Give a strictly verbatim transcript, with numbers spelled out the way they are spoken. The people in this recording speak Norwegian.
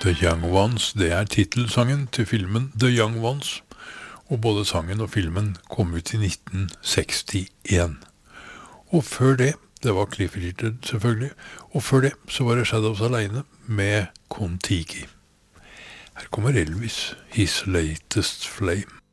The Young Ones, det er titelsangen til filmen The Young Ones, og både sangen og filmen kom ut i nitten sekstien. Og før det, det var Cliff Richard selvfølgelig, og før det så var det Shadows alene med Kon-Tiki. Her kommer Elvis, His Latest Flame.